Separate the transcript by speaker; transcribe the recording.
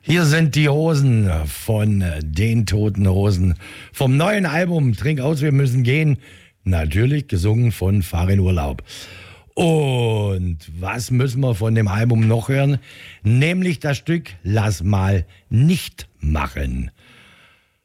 Speaker 1: Hier sind die Hosen von den Toten Hosen. Vom neuen Album Trink aus, wir müssen gehen. Natürlich gesungen von Fahr in Urlaub. Und was müssen wir von dem Album noch hören? Nämlich das Stück Lass mal nicht machen.